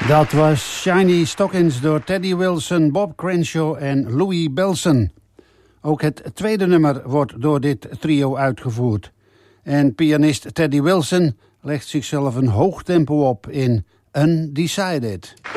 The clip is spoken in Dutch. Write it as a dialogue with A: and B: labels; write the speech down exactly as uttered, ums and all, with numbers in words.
A: Dat was Shiny Stockings door Teddy Wilson, Bob Crenshaw en Louis Bellson. Ook het tweede nummer wordt door dit trio uitgevoerd. En pianist Teddy Wilson legt zichzelf een hoog tempo op in Undecided.